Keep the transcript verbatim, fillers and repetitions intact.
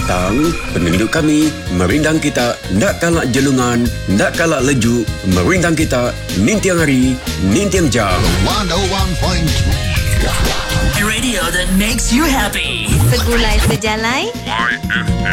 bintang, penduduk kami, merindang kita, nak kalak jelungan, nak kalak lejuk, merindang kita, nintiang hari, nintiang jam. one oh one point three Radio that makes you happy. Segulai sejalai Y F M.